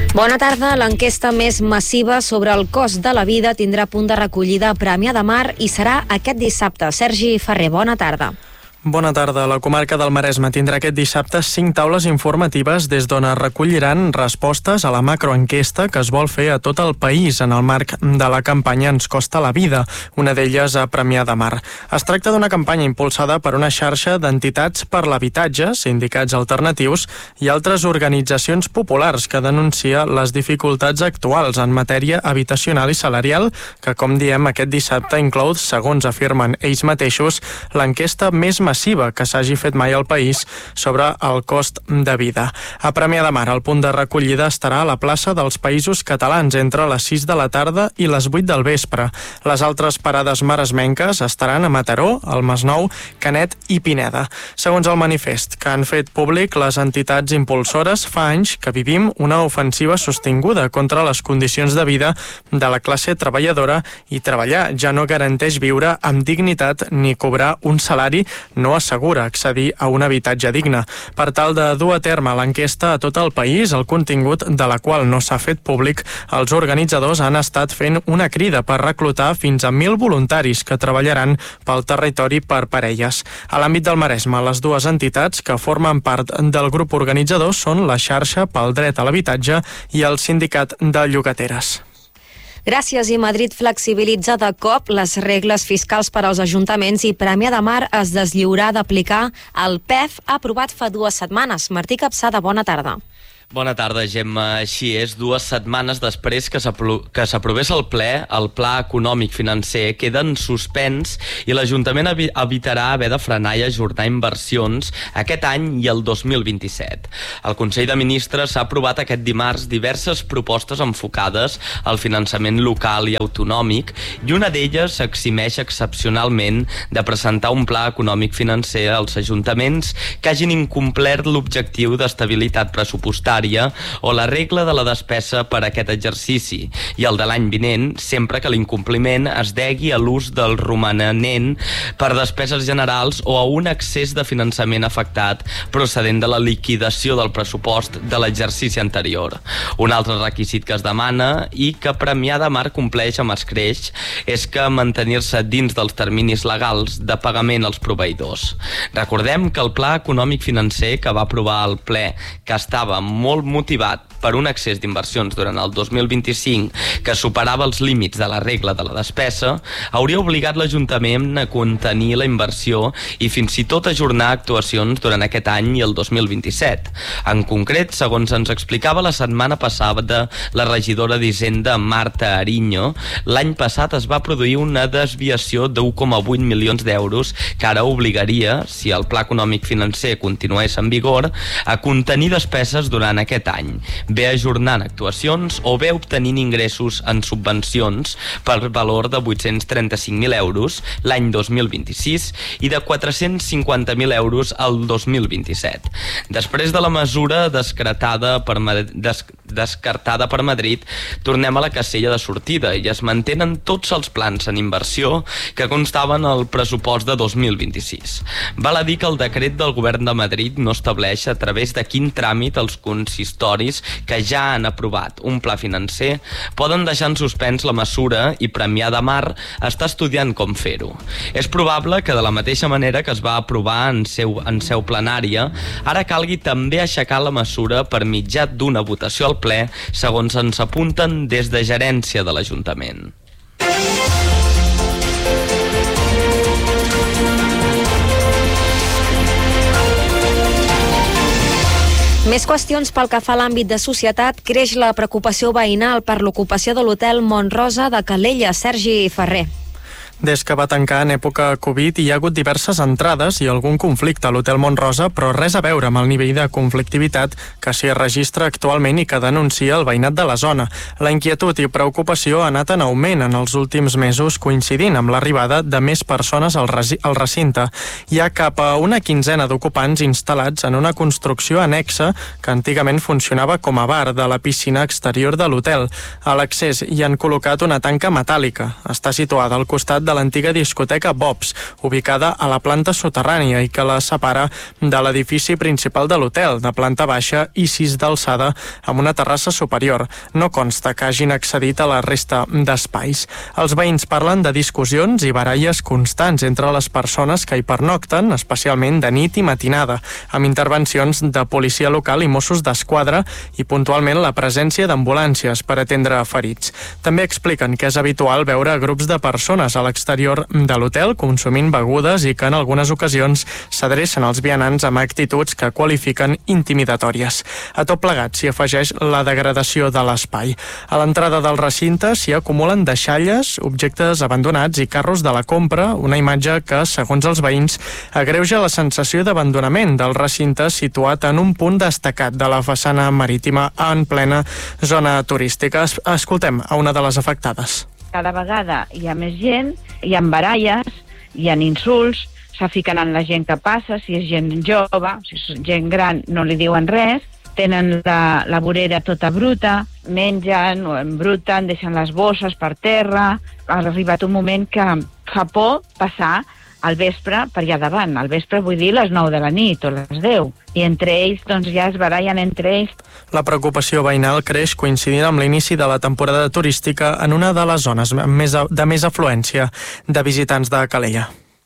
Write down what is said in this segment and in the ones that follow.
Bona tarda. L'enquesta més massiva sobre el cost de la vida tindrà punt de recollida a Premià de Mar i serà aquest dissabte. Sergi Ferrer, bona tarda. Bona tarda. La comarca del Maresme tindrà aquest dissabte 5 taules informatives des d'on es recolliran respostes a la macroenquesta que es vol fer a tot el país en el marc de la campanya Ens costa la vida, una d'elles a Premià de Mar. Es tracta d'una campanya impulsada per una xarxa d'entitats per l'habitatge, sindicats alternatius i altres organitzacions populars que denuncia les dificultats actuals en matèria habitacional i salarial que, com diem, aquest dissabte inclou, segons afirmen ells mateixos, l'enquesta més massiva que s'hagi fet mai al país sobre el cost de vida. A Premià de Mar, el punt de recollida estarà a la plaça dels Països Catalans entre les 6 de la tarda i les 8 del vespre. Les altres parades maresmenques estaran a Mataró, al Masnou, Canet i Pineda. Segons el manifest que han fet públic les entitats impulsores, fa anys que vivim una ofensiva sostinguda contra les condicions de vida de la classe treballadora i treballar ja no garanteix viure amb dignitat ni cobrar un salari no assegura accedir a un habitatge digne. Per tal de dur a terme l'enquesta a tot el país, el contingut de la qual no s'ha fet públic, els organitzadors han estat fent una crida per reclutar fins a 1.000 voluntaris que treballaran pel territori per parelles. A l'àmbit del Maresme, les dues entitats que formen part del grup organitzador són la Xarxa pel Dret a l'Habitatge i el Sindicat de Llogateres. Gràcies. I Madrid flexibilitza de cop les regles fiscals per als ajuntaments i Premià de Mar es deslliurà d'aplicar el PEF aprovat fa 2 setmanes. Martí Capçada, bona tarda. Bona tarda, Gemma. Així és, 2 setmanes després que s'aprovés el ple, el Pla Econòmic Financer queda en suspens i l'Ajuntament evitarà haver de frenar i ajornar inversions aquest any i el 2027. El Consell de Ministres ha aprovat aquest dimarts diverses propostes enfocades al finançament local i autonòmic i una d'elles s'eximeix excepcionalment de presentar un pla econòmic financer als ajuntaments que hagin incomplert l'objectiu d'estabilitat pressupostària o la regla de la despesa per a aquest exercici i el de l'any vinent, sempre que l'incompliment es degui a l'ús del romanent per despeses generals o a un excés de finançament afectat procedent de la liquidació del pressupost de l'exercici anterior. Un altre requisit que es demana i que Premià de Mar compleix amb escreix és que mantenir-se dins dels terminis legals de pagament als proveïdors. Recordem que el Pla Econòmic Financer que va aprovar el ple, que estava molt motivat per un excés d'inversions durant el 2025 que superava els límits de la regla de la despesa, hauria obligat l'Ajuntament a contenir la inversió i fins i tot ajornar actuacions durant aquest any i el 2027. En concret, segons ens explicava la setmana passada la regidora d'Hisenda Marta Ariño, l'any passat es va produir una desviació d'1,8 milions d'euros que ara obligaria, si el Pla Econòmic Financer continués en vigor, a contenir despeses durant aquest any, bé ajornant actuacions o bé obtenint ingressos en subvencions per valor de 835.000 euros l'any 2026 i de 450.000 euros al 2027. Després de la mesura descartada per Madrid, tornem a la casella de sortida i es mantenen tots els plans en inversió que constaven al pressupost de 2026. Val a dir que el decret del govern de Madrid no estableix a través de quin tràmit els consistoris que ja han aprovat un pla financer poden deixar en suspens la mesura i Premià de Mar està estudiant com fer-ho. És probable que de la mateixa manera que es va aprovar en seu plenària, ara calgui també aixecar la mesura per mitjà d'una votació al ple, segons ens apunten des de gerència de l'Ajuntament. Més qüestions pel que fa a l'àmbit de societat. Creix la preocupació veïnal per l'ocupació de l'hotel Montrosa de Calella. Sergi Ferrer. Des que va tancar en època Covid hi ha hagut diverses entrades i algun conflicte a l'Hotel Montrosa, però res a veure amb el nivell de conflictivitat que s'hi registra actualment i que denuncia el veïnat de la zona. La inquietud i preocupació ha anat en augment en els últims mesos, coincidint amb l'arribada de més persones al recinte. Hi ha cap a una quinzena d'ocupants instal·lats en una construcció annexa que antigament funcionava com a bar de la piscina exterior de l'hotel. A l'accés hi han col·locat una tanca metàl·lica. Està situada al costat de l'antiga discoteca Bob's, ubicada a la planta soterrània i que la separa de l'edifici principal de l'hotel, de planta baixa i 6 d'alçada, amb una terrassa superior. No consta que hagin accedit a la resta d'espais. Els veïns parlen de discussions i baralles constants entre les persones que hi pernocten, especialment de nit i matinada, amb intervencions de policia local i Mossos d'Esquadra i puntualment la presència d'ambulàncies per atendre ferits. També expliquen que és habitual veure grups de persones a l'exterior de l'hotel consumint begudes i que en algunes ocasions s'adrecen als vianants amb actituds que qualifiquen intimidatòries. A tot plegat s'hi afegeix la degradació de l'espai. A l'entrada del recinte s'hi acumulen deixalles, objectes abandonats i carros de la compra, una imatge que, segons els veïns, agreuja la sensació d'abandonament del recinte situat en un punt destacat de la façana marítima en plena zona turística. Escoltem a una de les afectades. Cada vegada hi ha més gent, hi ha baralles, hi ha insults, s'afiquen en la gent que passa, si és gent jove, si és gent gran no li diuen res, tenen la vorera tota bruta, mengen o embruten, deixen les bosses per terra. Ha arribat un moment que fa por passar al vespre per allà davant. Al vespre vull dir les 9 de la nit o les 10. I entre ells doncs ja es barallen entre ells. La preocupació veïnal creix coincidint amb l'inici de la temporada turística en una de les zones de més afluència de visitants de Calella.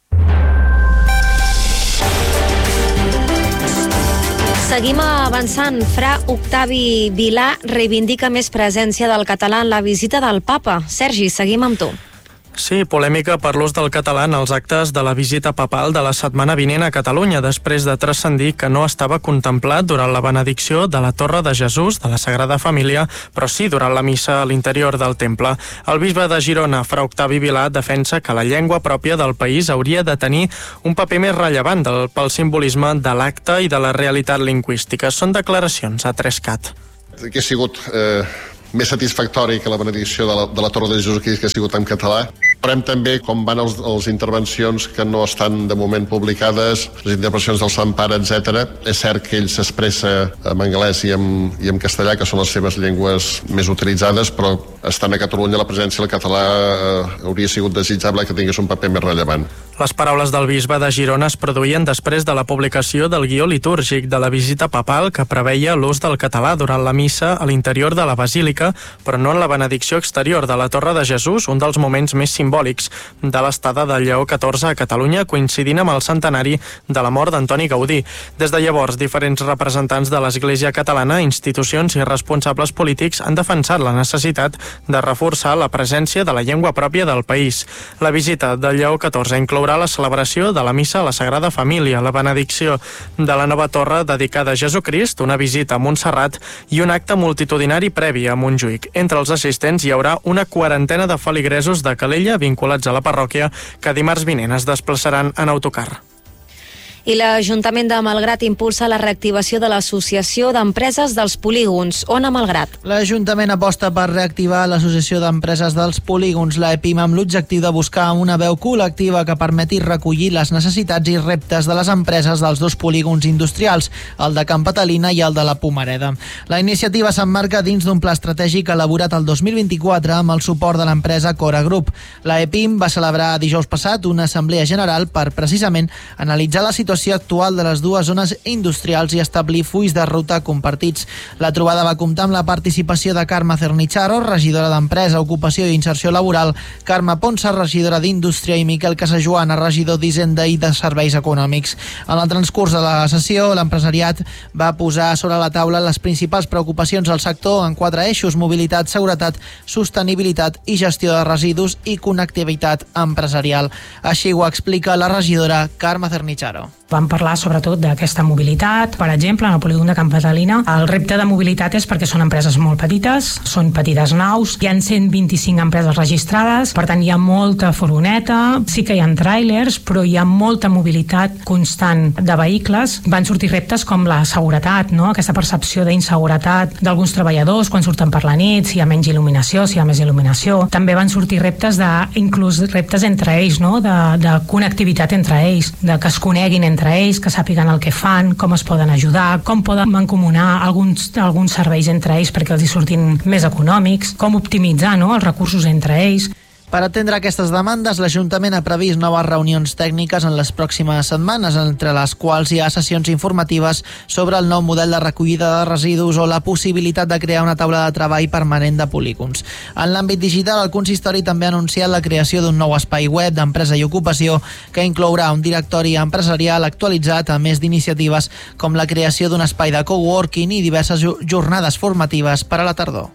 Seguim avançant. Fra Octavi Vilà reivindica més presència del català en la visita del Papa. Sergi, seguim amb tu. Sí, polèmica per l'ús del català en els actes de la visita papal de la setmana vinent a Catalunya, després de transcendir que no estava contemplat durant la benedicció de la Torre de Jesús de la Sagrada Família, però sí durant la missa a l'interior del temple. El bisbe de Girona, Fra Octavi Vilà, defensa que la llengua pròpia del país hauria de tenir un paper més rellevant pel simbolisme de l'acte i de la realitat lingüística. Són declaracions a 3cat. Que ha sigut més satisfactori que la benedicció de la Torre de Jesús que ha sigut en català. Veurem també com van les intervencions que no estan de moment publicades, les intervencions del Sant Pare, etc. És cert que ell s'expressa en anglès i en castellà, que són les seves llengües més utilitzades, però estant a Catalunya la presència del català hauria sigut desitjable que tingués un paper més rellevant. Les paraules del bisbe de Girona es produïen després de la publicació del guió litúrgic de la visita papal que preveia l'ús del català durant la missa a l'interior de la basílica, però no en la benedicció exterior de la Torre de Jesús, un dels moments més simbòlics de l'estada de Lleó XIV a Catalunya, coincidint amb el centenari de la mort d'Antoni Gaudí. Des de llavors, diferents representants de l'Església catalana, institucions i responsables polítics han defensat la necessitat de reforçar la presència de la llengua pròpia del país. La visita de Lleó XIV inclourà la celebració de la missa a la Sagrada Família, la benedicció de la nova torre dedicada a Jesucrist, una visita a Montserrat i un acte multitudinari previ a Montjuïc. Entre els assistents hi haurà una quarantena de feligresos de Calella vinculats a la parròquia que dimarts vinent es desplaçaran en autocar. I l'Ajuntament de Malgrat impulsa la reactivació de l'Associació d'Empreses dels Polígons. Ona Malgrat. L'Ajuntament aposta per reactivar l'Associació d'Empreses dels Polígons, l'EPIM, amb l'objectiu de buscar una veu col·lectiva que permeti recollir les necessitats i reptes de les empreses dels dos polígons industrials, el de Can Patalina i el de la Pomareda. La iniciativa s'emmarca dins d'un pla estratègic elaborat el 2024 amb el suport de l'empresa Cora Group. L'EPIM va celebrar dijous passat una assemblea general per precisament analitzar la situació actual de les dues zones industrials i establir fulls de ruta compartits. La trobada va comptar amb la participació de Carme Cernicharo, regidora d'Empresa, Ocupació i Inserció Laboral, Carme Ponsa, regidora d'Indústria, i Miquel Casajoana, regidor d'Hisenda i de Serveis Econòmics. En el transcurs de la sessió, l'empresariat va posar sobre la taula les principals preocupacions del sector en 4 eixos: mobilitat, seguretat, sostenibilitat i gestió de residus i connectivitat empresarial. Així ho explica la regidora Carme Cernicharo. Vam parlar sobretot d'aquesta mobilitat. Per exemple, en el polígon de Can Patalina, el repte de mobilitat és perquè són empreses molt petites, són petites naus, hi ha 125 empreses registrades, per tant hi ha molta furgoneta, sí que hi ha tràilers, però hi ha molta mobilitat constant de vehicles. Van sortir reptes com la seguretat, no? Aquesta percepció d'inseguretat d'alguns treballadors quan surten per la nit, si hi ha menys il·luminació, si hi ha més il·luminació. També van sortir reptes inclús reptes entre ells, no? de connectivitat entre ells, de que es coneguin entre ells, que sàpiguen el que fan, com es poden ajudar, com poden mancomunar alguns serveis entre ells perquè els hi surtin més econòmics, com optimitzar, no?, els recursos entre ells. Per atendre aquestes demandes, l'Ajuntament ha previst noves reunions tècniques en les pròximes setmanes, entre les quals hi ha sessions informatives sobre el nou model de recollida de residus o la possibilitat de crear una taula de treball permanent de polígons. En l'àmbit digital, el consistori també ha anunciat la creació d'un nou espai web d'empresa i ocupació que inclourà un directori empresarial actualitzat, a més d'iniciatives com la creació d'un espai de coworking i diverses jornades formatives per a la tardor.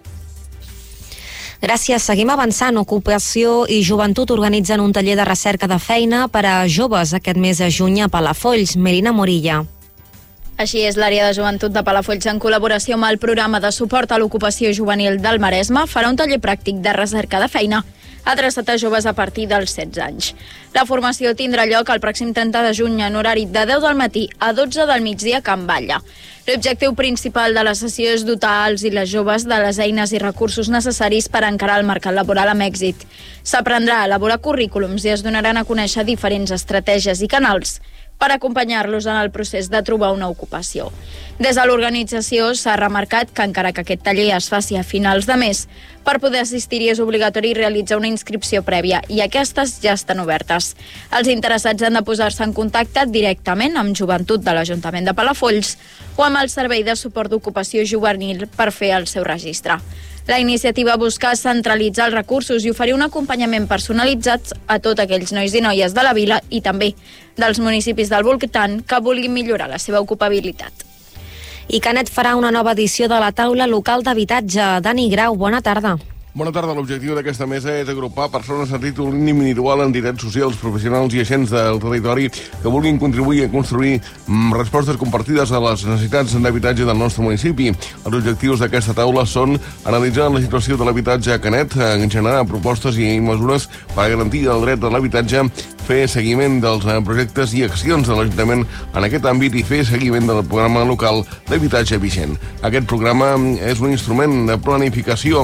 Gràcies. Seguim avançant. Ocupació i Joventut organitzen un taller de recerca de feina per a joves aquest mes de juny a Palafolls. Melina Morilla. Així és, l'àrea de joventut de Palafolls, en col·laboració amb el programa de suport a l'ocupació juvenil del Maresme, farà un taller pràctic de recerca de feina adreçat a joves a partir dels 16 anys. La formació tindrà lloc el pròxim 30 de juny en horari de 10 del matí a 12 del migdia a Can Batlle. L'objectiu principal de la sessió és dotar els i les joves de les eines i recursos necessaris per encarar el mercat laboral amb èxit. S'aprendrà a elaborar currículums i es donaran a conèixer diferents estratègies i canals per acompanyar-los en el procés de trobar una ocupació. Des de l'organització s'ha remarcat que encara que aquest taller es faci a finals de mes, per poder assistir-hi és obligatori realitzar una inscripció prèvia i aquestes ja estan obertes. Els interessats han de posar-se en contacte directament amb Joventut de l'Ajuntament de Palafolls o amb el Servei de Suport d'Ocupació Juvenil per fer el seu registre. La iniciativa busca centralitzar els recursos i oferir un acompanyament personalitzat a tots aquells nois i noies de la vila i també dels municipis del voltant que vulguin millorar la seva ocupabilitat. I Canet farà una nova edició de la taula local d'habitatge. Dani Grau, bona tarda. Bona tarda. L'objectiu d'aquesta mesa és agrupar persones a títol individual, entitats socials, professionals i agents del territori que vulguin contribuir a construir respostes compartides a les necessitats d'habitatge del nostre municipi. Els objectius d'aquesta taula són analitzar la situació de l'habitatge a Canet, generar propostes i mesures per garantir el dret a l'habitatge, fer seguiment dels projectes i accions de l'Ajuntament en aquest àmbit i fer seguiment del programa local d'habitatge vigent. Aquest programa és un instrument de planificació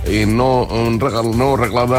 no reglada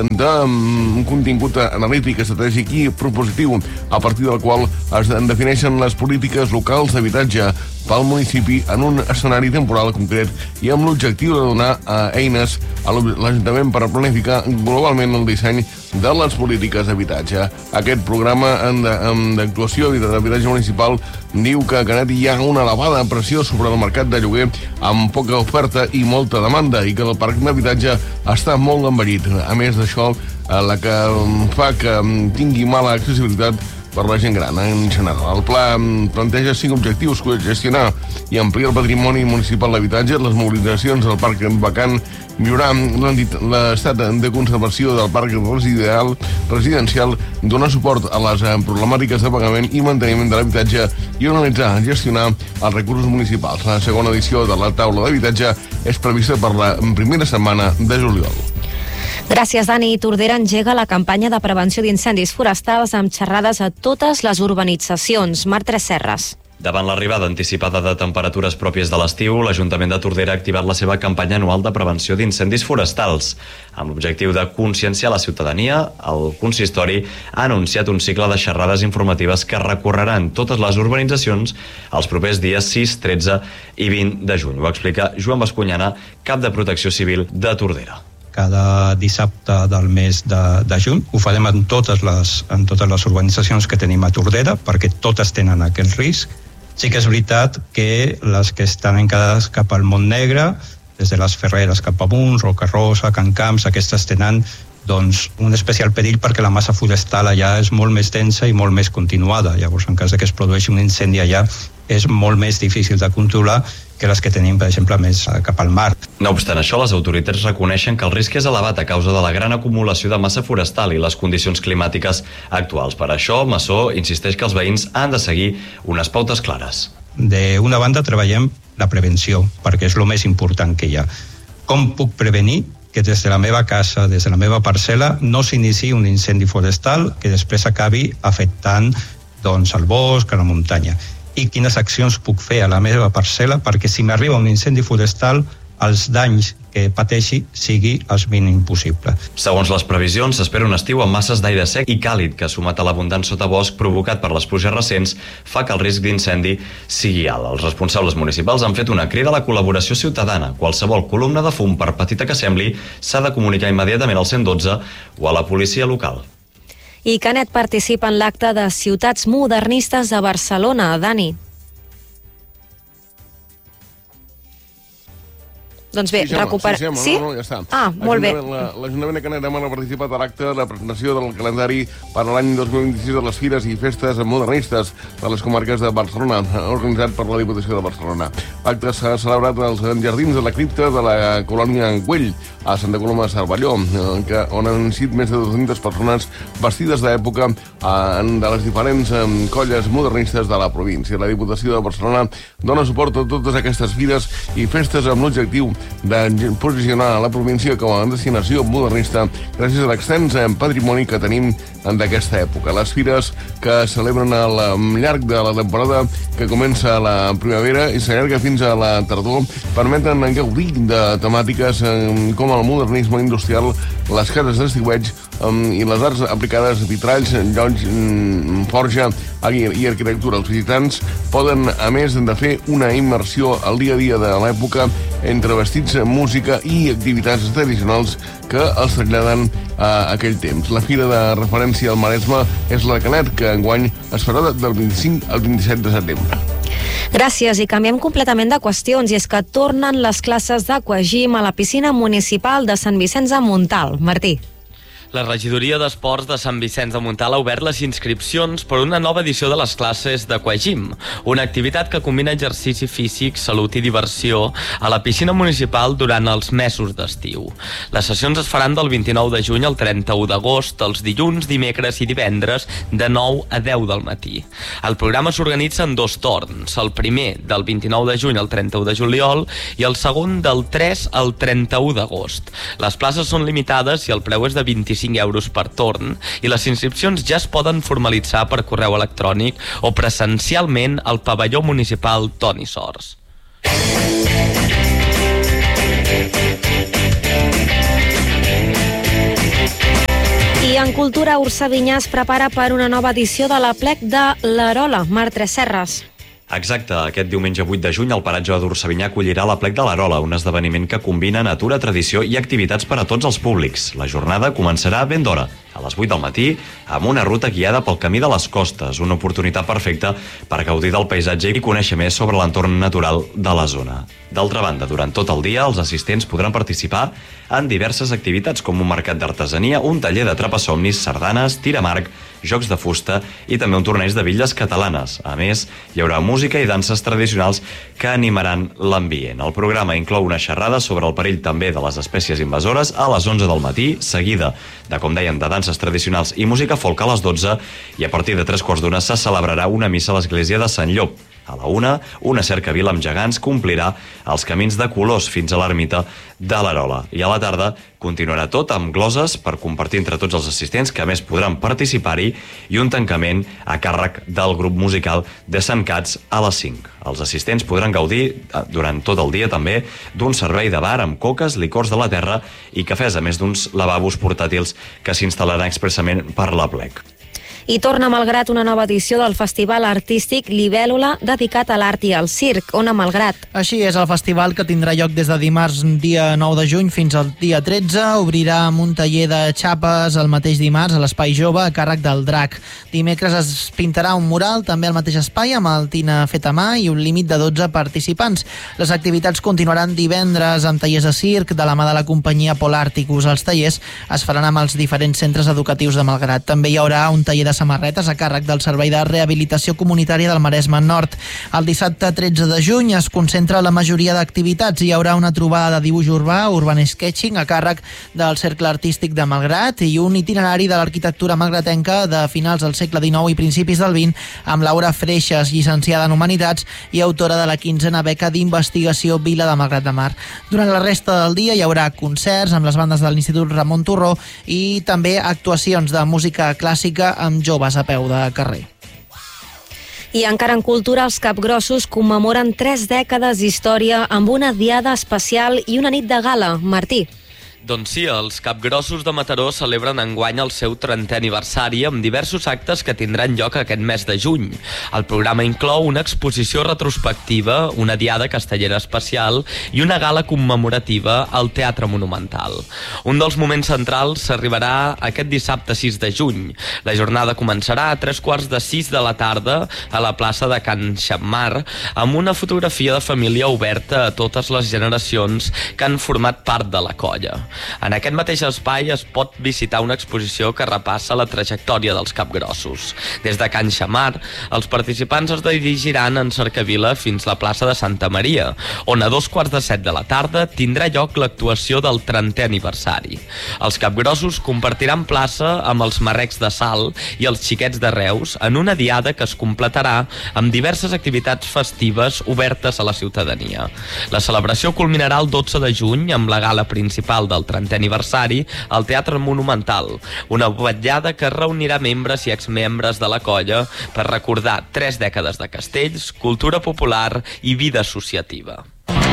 d'un contingut analític, estratègic i propositiu, a partir del qual es defineixen les polítiques locals d'habitatge pel municipi en un escenari temporal concret i amb l'objectiu de donar eines a l'Ajuntament per planificar globalment el disseny de les polítiques d'habitatge. Aquest programa d'actuació d'habitatge municipal diu que a Canet hi ha una elevada pressió sobre el mercat de lloguer amb poca oferta i molta demanda i que el parc d'habitatge està molt envellit. A més d'això, la que fa que tingui mala accessibilitat per la gent gran en general. El pla planteja 5 objectius: gestionar i ampliar el patrimoni municipal d'habitatge, les mobilitzacions del parc vacant, millorar l'estat de conservació del parc residencial, donar suport a les problemàtiques de pagament i manteniment de l'habitatge i organitzar i gestionar els recursos municipals. La segona edició de la taula d'habitatge és prevista per la primera setmana de juliol. Gràcies, Dani. Tordera engega la campanya de prevenció d'incendis forestals amb xerrades a totes les urbanitzacions. Marc Tresserras. Davant l'arribada anticipada de temperatures pròpies de l'estiu, l'Ajuntament de Tordera ha activat la seva campanya anual de prevenció d'incendis forestals. Amb l'objectiu de conscienciar la ciutadania, el consistori ha anunciat un cicle de xerrades informatives que recorreran totes les urbanitzacions els propers dies 6, 13 i 20 de juny. Ho explica Joan Bascunyana, cap de Protecció Civil de Tordera. Cada dissabte del mes de juny. Ho farem en totes les urbanitzacions que tenim a Tordera, perquè totes tenen aquest risc. Sí que és veritat que les que estan encarades cap al Montnegre, des de les Ferreres cap amunt, Rocarosa, Can Camps, aquestes tenen un especial perill perquè la massa forestal allà és molt més densa i molt més continuada. Llavors, en cas que es produeixi un incendi allà, és molt més difícil de controlar que les que tenim, per exemple, més cap al mar. No obstant això, les autoritats reconeixen que el risc és elevat a causa de la gran acumulació de massa forestal i les condicions climàtiques actuals. Per això, Massó insisteix que els veïns han de seguir unes pautes clares. D'una banda, treballem la prevenció, perquè és el més important que hi ha. Com puc prevenir que des de la meva casa, des de la meva parcel·la, no s'iniciï un incendi forestal que després acabi afectant el bosc, a la muntanya? I quines accions puc fer a la meva parcel·la perquè si m'arriba un incendi forestal els danys que pateixi sigui el mínim possible. Segons les previsions, s'espera un estiu amb masses d'aire sec i càlid que, sumat a l'abundant sotabosc provocat per les pluges recents, fa que el risc d'incendi sigui alt. Els responsables municipals han fet una crida a la col·laboració ciutadana. Qualsevol columna de fum, per petita que sembli, s'ha de comunicar immediatament al 112 o a la policia local. I Canet participa en l'acte de Ciutats Modernistes de Barcelona. Dani. Doncs bé, recupera... Sí? No, ja està. Molt bé. L'Ajuntament de Canet de Mar ha participat a l'acte de presentació del calendari per a l'any 2026 de les fires i festes modernistes de les comarques de Barcelona, organitzat per la Diputació de Barcelona. L'acte s'ha celebrat als jardins de la cripta de la colònia Güell, a Santa Coloma de Cervelló, on han sigut més de 200 persones vestides d'època de les diferents colles modernistes de la província. La Diputació de Barcelona dona suport a totes aquestes fires i festes amb l'objectiu de posicionar la província com a destinació modernista gràcies a l'extens patrimoni que tenim d'aquesta època. Les fires que celebren al llarg de la temporada que comença a la primavera i s'allarga fins a la tardor permeten gaudir de temàtiques com el modernisme industrial, les cases d'estiueig i les arts aplicades, vitralls, llocs, forja i arquitectura. Els visitants poden, a més de fer una immersió al dia a dia de l'època entre vestits, música i activitats tradicionals que els traslladen a aquell temps. La fira de referència al Maresme és la Canet, que enguany es farà del 25 al 27 de setembre. Gràcies, i canviem completament de qüestions, i és que tornen les classes d'aquagym a la piscina municipal de Sant Vicenç de Montalt. Martí. La regidoria d'Esports de Sant Vicenç de Montalt ha obert les inscripcions per una nova edició de les classes d'aquagym, una activitat que combina exercici físic, salut i diversió a la piscina municipal durant els mesos d'estiu. Les sessions es faran del 29 de juny al 31 d'agost, els dilluns, dimecres i divendres de 9 a 10 del matí. El programa s'organitza en 2 torns, el primer del 29 de juny al 31 de juliol i el segon del 3 al 31 d'agost. Les places són limitades i el preu és de 25 euros per torn, i les inscripcions ja es poden formalitzar per correu electrònic o presencialment al pavelló municipal Toni Sors. I en cultura, Ursavinyà es prepara per una nova edició de l'Aplec de l'Arola. Marc Serres. Exacte, aquest diumenge 8 de juny el paratge d'Ursavinyà acollirà l'Aplec de l'Arola, un esdeveniment que combina natura, tradició i activitats per a tots els públics. La jornada començarà ben d'hora, a les 8 del matí, amb una ruta guiada pel Camí de les Costes, una oportunitat perfecta per gaudir del paisatge i conèixer més sobre l'entorn natural de la zona. D'altra banda, durant tot el dia, els assistents podran participar en diverses activitats com un mercat d'artesania, un taller de trapasomnis, sardanes, tir amb arc, jocs de fusta i també un torneig de bitlles catalanes. A més, hi haurà música i danses tradicionals que animaran l'ambient. El programa inclou una xerrada sobre el perill també de les espècies invasores a les 11 del matí, seguida de, com dèiem, de danses tradicionals i música folk a les 12, i a partir de 3:15 se celebrarà una missa a l'església de Sant Llop. A la 1, una cercavila amb gegants que omplirà els camins de colors fins a l'ermita de l'Arola. I a la tarda continuarà tot amb gloses per compartir entre tots els assistents, que a més podran participar-hi, i un tancament a càrrec del grup musical de Sant Cats a les 5. Els assistents podran gaudir durant tot el dia també d'un servei de bar amb coques, licors de la terra i cafès, a més d'uns lavabos portàtils que s'instal·laran expressament per l'Aplec. I torna a Malgrat una nova edició del Festival Artístic Libèl·lula, dedicat a l'art i al circ. On a Malgrat? Així és, el festival, que tindrà lloc des de dimarts dia 9 de juny fins al dia 13, obrirà amb un taller de xapes el mateix dimarts a l'Espai Jove a càrrec del Drac. Dimecres es pintarà un mural també al mateix espai amb el tina fet a mà i un límit de 12 participants. Les activitats continuaran divendres amb tallers de circ de la mà de la companyia Polàrticus. Els tallers es faran amb els diferents centres educatius de Malgrat. També hi haurà un taller de samarretes a càrrec del Servei de Rehabilitació Comunitària del Maresme Nord. El dissabte 13 de juny es concentra la majoria d'activitats. Hi haurà una trobada de dibuix urbà, Urban Sketching, a càrrec del Cercle Artístic de Malgrat, i un itinerari de l'arquitectura malgratenca de finals del segle XIX i principis del XX amb Laura Freixas, llicenciada en Humanitats i autora de la 15a beca d'investigació Vila de Malgrat de Mar. Durant la resta del dia hi haurà concerts amb les bandes de l'Institut Ramon Turró i també actuacions de música clàssica amb joves a peu de carrer. I encara en cultura, els capgrossos commemoren 3 dècades d'història amb una diada especial i una nit de gala. Martí. Doncs sí, els Capgrossos de Mataró celebren enguany el seu 30è aniversari amb diversos actes que tindran lloc aquest mes de juny. El programa inclou una exposició retrospectiva, una diada castellera especial i una gala commemorativa al Teatre Monumental. Un dels moments centrals s'arribarà aquest dissabte 6 de juny. La jornada començarà a 3:45 de la tarda a la plaça de Can Xammar amb una fotografia de família oberta a totes les generacions que han format part de la colla. En aquest mateix espai es pot visitar una exposició que repassa la trajectòria dels capgrossos. Des de Can Xammar, els participants es dirigiran en cercavila fins a la plaça de Santa Maria, on a 2:15 de la tarda tindrà lloc l'actuació del 30è aniversari. Els capgrossos compartiran plaça amb els marrecs de Salt i els xiquets de Reus en una diada que es completarà amb diverses activitats festives obertes a la ciutadania. La celebració culminarà el 12 de juny amb la gala principal del 30è aniversari al Teatre Monumental, una vetllada que reunirà membres i exmembres de la colla per recordar 3 dècades de castells, cultura popular i vida associativa.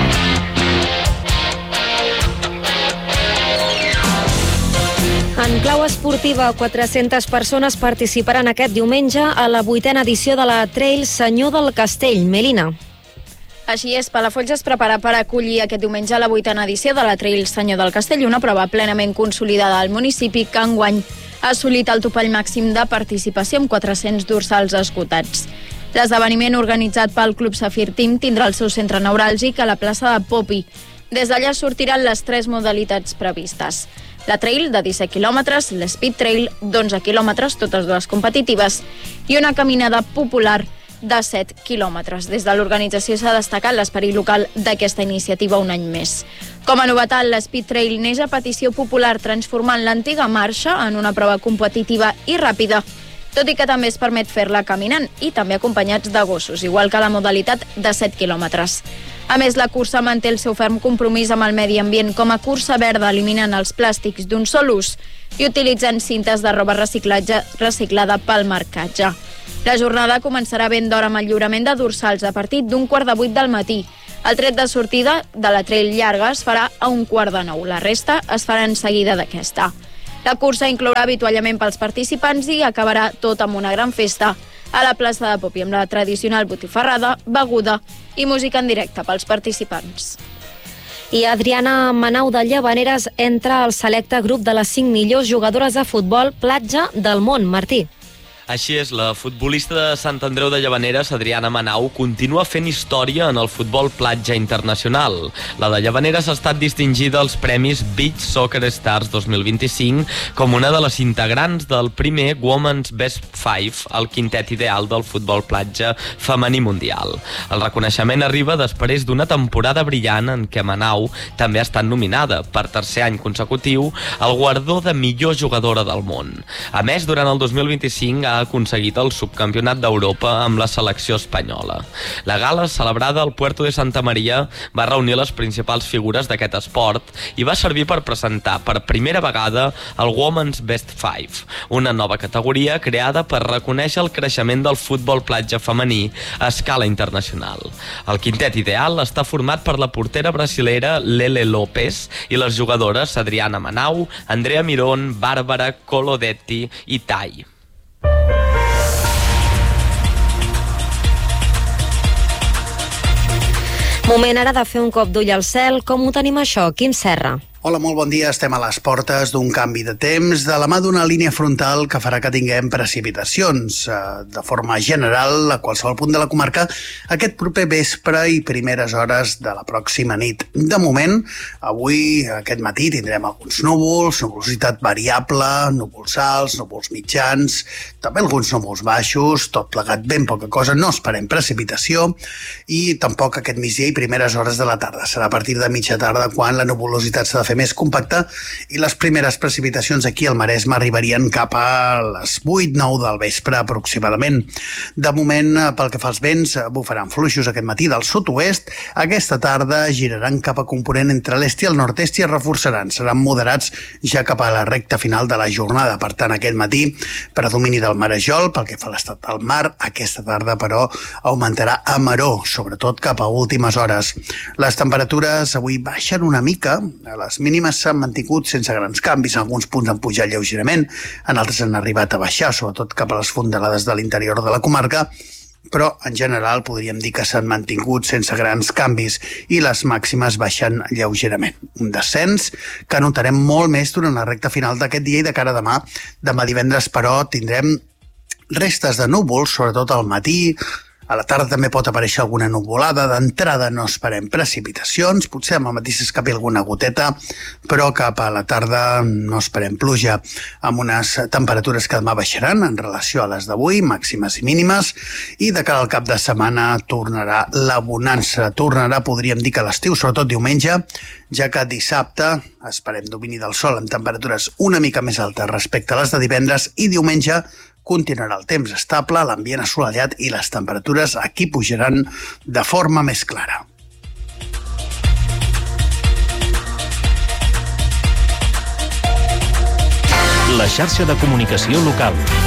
En clau esportiva, 400 persones participaran aquest diumenge a la 8a edició de la Trail Senyor del Castell. Melina. Així és, Palafolls es prepara per acollir aquest diumenge la 8a edició de la Trail Senyor del Castell, una prova plenament consolidada al municipi que enguany ha assolit el topall màxim de participació amb 400 dorsals esgotats. L'esdeveniment organitzat pel Club Safir Team tindrà el seu centre neuràlgic a la plaça de Popi. Des d'allà sortiran les 3 modalitats previstes. La Trail, de 17 quilòmetres, l'Speed Trail, d'11 quilòmetres, totes dues competitives, i una caminada popular de 7 quilòmetres. Des de l'organització s'ha destacat l'esperit local d'aquesta iniciativa un any més. Com a novetat, l'Speed Trail neix a petició popular transformant l'antiga marxa en una prova competitiva i ràpida, tot i que també es permet fer-la caminant i també acompanyats de gossos, igual que la modalitat de 7 quilòmetres. A més, la cursa manté el seu ferm compromís amb el medi ambient com a cursa verda, eliminant els plàstics d'un sol ús i utilitzant cintes de roba reciclada pel marcatge. La jornada començarà ben d'hora amb el lliurament de dorsals a partir d'7:15 del matí. El tret de sortida de la trail llarga es farà a 8:45. La resta es farà en seguida d'aquesta. La cursa inclourà avituallament pels participants i acabarà tot amb una gran festa a la plaça de Popi, amb la tradicional botifarrada, beguda i música en directe pels participants. I Adriana Manau de Llavaneres entra al selecte grup de les 5 millors jugadores de futbol platja del món. Martí. Així és, la futbolista de Sant Andreu de Llavaneres, Adriana Manau, continua fent història en el futbol platja internacional. La de Llavaneres ha estat distingida als Premis Beach Soccer Stars 2025 com una de les integrants del primer Women's Best Five, el quintet ideal del futbol platja femení mundial. El reconeixement arriba després d'una temporada brillant en què Manau també ha estat nominada per 3è any consecutiu al guardó de millor jugadora del món. A més, durant el 2025 ha aconseguit el subcampionat d'Europa amb la selecció espanyola. La gala, celebrada al Puerto de Santa Maria, va reunir les principals figures d'aquest esport i va servir per presentar per primera vegada el Women's Best Five, una nova categoria creada per reconèixer el creixement del futbol platja femení a escala internacional. El quintet ideal està format per la portera brasilera Lele López i les jugadores Adriana Manau, Andrea Mirón, Bàrbara Colodetti i Tai. Moment ara de fer un cop d'ull al cel. Com ho tenim això, Quim Serra? Hola, molt bon dia. Estem a les portes d'un canvi de temps de la mà d'una línia frontal que farà que tinguem precipitacions. De forma general, a qualsevol punt de la comarca, aquest proper vespre i primeres hores de la pròxima nit. De moment, avui, aquest matí, tindrem alguns núvols, nuvolositat variable, núvols alts, núvols mitjans, també alguns núvols baixos, tot plegat ben poca cosa, no esperem precipitació, i tampoc aquest migdia i primeres hores de la tarda. Serà a partir de mitja tarda quan la nuvolositat s'ha de fer més compacte i les primeres precipitacions aquí al Maresme arribarien cap a les 8-9 del vespre aproximadament. De moment, pel que fa als vents, bufaran fluixos aquest matí del sud-oest. Aquesta tarda giraran cap a component entre l'est i el nord-est i es reforçaran. Seran moderats ja cap a la recta final de la jornada. Per tant, aquest matí, predomini del marejol, pel que fa a l'estat del mar, aquesta tarda, però, augmentarà a maror, sobretot cap a últimes hores. Les temperatures avui baixen una mica, les mínimes s'han mantingut sense grans canvis, en alguns punts han pujat lleugerament, en altres han arribat a baixar, sobretot cap a les fondalades de l'interior de la comarca, però en general podríem dir que s'han mantingut sense grans canvis i les màximes baixen lleugerament. Un descens que notarem molt més durant la recta final d'aquest dia i de cara a demà. Demà divendres, però, tindrem restes de núvols, sobretot al matí. A la tarda també pot aparèixer alguna nuvolada. D'entrada no esperem precipitacions, potser al matí s'escapi alguna goteta, però cap a la tarda no esperem pluja, amb unes temperatures que demà baixaran en relació a les d'avui, màximes i mínimes, i de cara al cap de setmana tornarà la bonança. Tornarà, podríem dir, que l'estiu, sobretot diumenge, ja que dissabte esperem domini del sol amb temperatures una mica més altes respecte a les de divendres i diumenge continuarà el temps estable, l'ambient assolellat i les temperatures aquí pujaran de forma més clara. La xarxa de comunicació local.